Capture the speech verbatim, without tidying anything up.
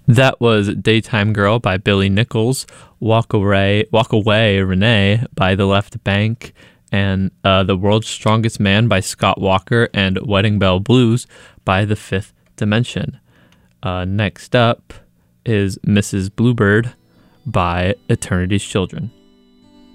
That was Daytime Girl by Billy Nichols, Walk Away, Walk Away Renee by The Left Bank, and uh, The World's Strongest Man by Scott Walker, and Wedding Bell Blues by The Fifth Dimension. Uh, next up is Missus Bluebird by Eternity's Children.